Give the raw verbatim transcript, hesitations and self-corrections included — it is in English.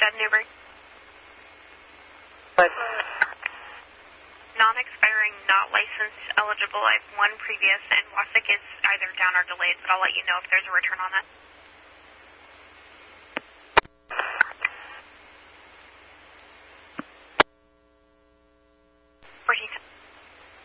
Judd Newberry. But non-expiring, not licensed, eligible. I have one previous, and WASIC is either down or delayed, but I'll let you know if there's a return on that.